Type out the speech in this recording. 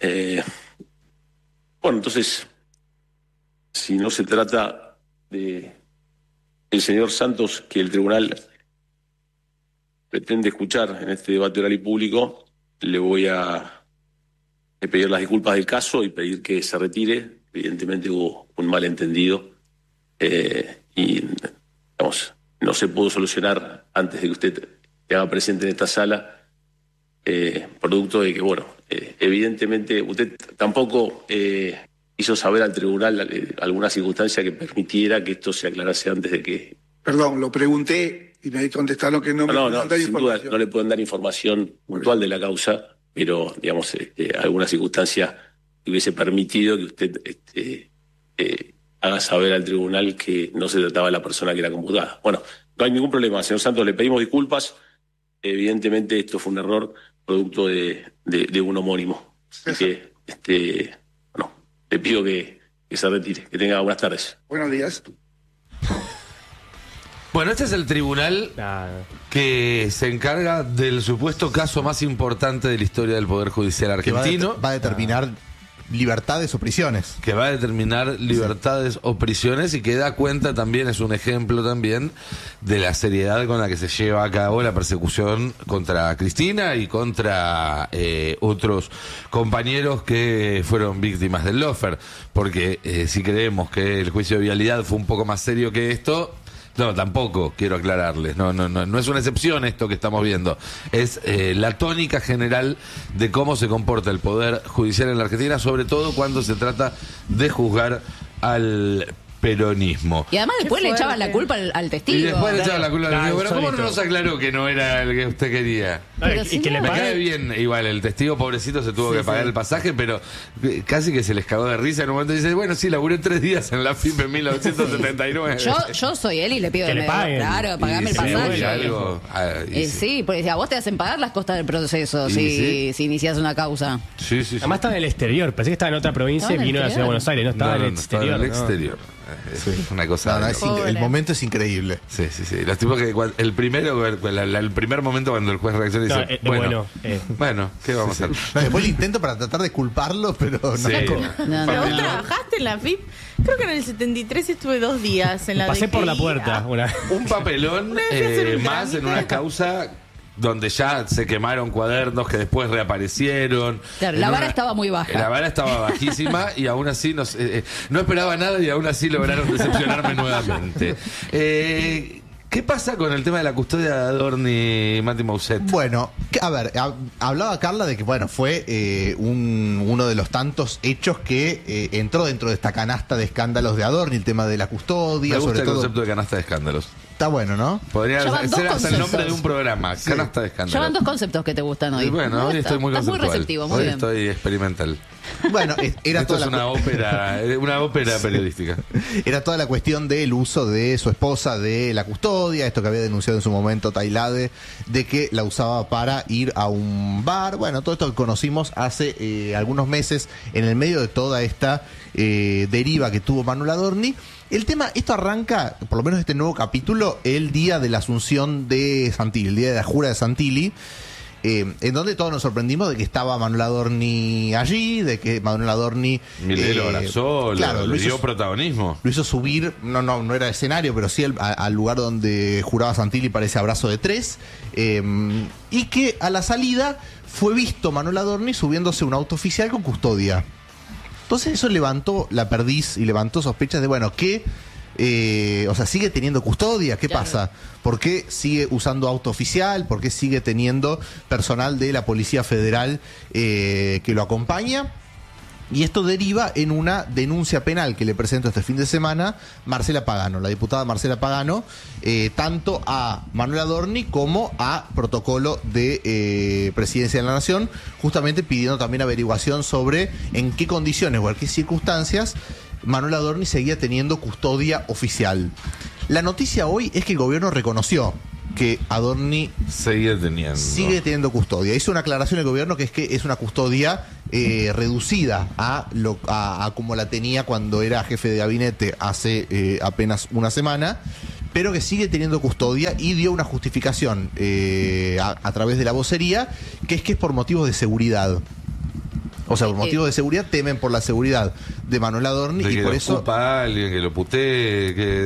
Bueno, entonces, si no se trata de el señor Santos, que el tribunal pretende escuchar en este debate oral y público, le voy a pedir las disculpas del caso y pedir que se retire. Evidentemente hubo un malentendido y, digamos, no se pudo solucionar antes de que usted se haga presente en esta sala, producto de que, bueno, evidentemente usted tampoco hizo saber al tribunal alguna circunstancia que permitiera que esto se aclarase antes de que... Perdón, lo pregunté y me contestaron que no me pueden dar sin duda, información. no le pueden dar información puntual de la causa, pero, digamos, alguna circunstancia que hubiese permitido que usted haga saber al tribunal que no se trataba de la persona que era computada. Bueno, no hay ningún problema, señor Santos, le pedimos disculpas. Evidentemente esto fue un error producto de un homónimo. Así que, bueno, le pido que se retire. Que tenga buenas tardes. Buenos días. Bueno, este es el tribunal que se encarga del supuesto caso más importante de la historia del Poder Judicial argentino. Que va a determinar libertades o prisiones. Que va a determinar libertades o prisiones y que da cuenta también, es un ejemplo también, de la seriedad con la que se lleva a cabo la persecución contra Cristina y contra otros compañeros que fueron víctimas del lawfare. Porque si creemos que el juicio de vialidad fue un poco más serio que esto... No, tampoco, quiero aclararles. No es una excepción esto que estamos viendo. Es la tónica general de cómo se comporta el Poder Judicial en la Argentina, sobre todo cuando se trata de juzgar al peronismo. Y además después le echaban la culpa al testigo. Y después le echaban la culpa al testigo. Pero ¿cómo no insólito. nos aclaró que no era el que usted quería? Pero Y si que no, le Me cae pague bien, igual, el testigo pobrecito se tuvo que pagar el pasaje, pero casi que se les cagó de risa en un momento y dice, bueno, sí, laburé 3 días en la FIP en 1979. Yo soy él y le pido Que le paguen. Claro, pagame el Y se pasaje. devuelve algo. Sí, porque a vos te hacen pagar las costas del proceso si inicias una causa. Sí. Además estaba en el exterior, pensé que estaba en otra provincia y Estaba en el vino a la ciudad de Buenos Aires, no estaba en el estaba exterior. en el ¿no? exterior. Es una cosa. No, Pobre. el momento es increíble. Sí. Los tipos que el primer momento cuando el juez reacciona y dice, bueno, ¿qué vamos a hacer? No, después el intento para tratar de culparlo, pero no. Sí. No, Pero vos no. trabajaste en la FIP. Creo que en el 73 estuve 2 días en la Pasé por la DGI. puerta. Un papelón Una vez fui a hacer un más en trámite. una causa donde ya se quemaron cuadernos que después reaparecieron. Claro, En la vara estaba muy baja. La vara estaba bajísima y aún así no esperaba nada y aún así lograron decepcionarme nuevamente. ¿Qué pasa con el tema de la custodia de Adorni, Mati Mausset? Bueno, a ver, hablaba Carla de que bueno fue uno de los tantos hechos que entró dentro de esta canasta de escándalos de Adorni, el tema de la custodia, Me gusta sobre el todo. concepto de canasta de escándalos. Está bueno, ¿no? Podría Ya van ser dos hasta el nombre conceptos. de un programa, canasta de escándalos. Llevan 2 conceptos que te gustan hoy. Y bueno, Me hoy gusta. estoy muy Estás conceptual. muy receptivo, muy Hoy bien. estoy experimental. Bueno, era Esto toda es la una ópera periodística. Era toda la cuestión del uso de su esposa de la custodia, esto que había denunciado en su momento Tailade, de que la usaba para ir a un bar. Bueno, todo esto que conocimos hace algunos meses en el medio de toda esta deriva que tuvo Manuel Adorni. El tema, esto arranca, por lo menos este nuevo capítulo, el día de la asunción de Santilli, el día de la jura de Santilli. En donde todos nos sorprendimos de que estaba Manuel Adorni allí, de que Manuel Adorni Milei lo abrazó, claro, le dio protagonismo. lo hizo subir, no era escenario, pero sí al lugar donde juraba Santilli para ese abrazo de 3, y que a la salida fue visto Manuel Adorni subiéndose un auto oficial con custodia. Entonces eso levantó la perdiz y levantó sospechas de, bueno, ¿qué? O sea, ¿sigue teniendo custodia? ¿Qué Claro. pasa? ¿Por qué sigue usando auto oficial? ¿Por qué sigue teniendo personal de la Policía Federal que lo acompaña? Y esto deriva en una denuncia penal que le presentó este fin de semana Marcela Pagano, la diputada Marcela Pagano, tanto a Manuel Adorni como a Protocolo de Presidencia de la Nación, justamente pidiendo también averiguación sobre en qué condiciones o en qué circunstancias Manuel Adorni seguía teniendo custodia oficial. La noticia hoy es que el gobierno reconoció que Adorni Sigue teniendo. teniendo custodia. Hizo una aclaración el gobierno que es una custodia reducida a como la tenía cuando era jefe de gabinete hace apenas una semana, pero que sigue teniendo custodia y dio una justificación a través de la vocería, que es por motivos de seguridad. O sea, por motivos de seguridad temen por la seguridad de Manuel Adorni de y que por lo eso... ocupa alguien, que lo putee, que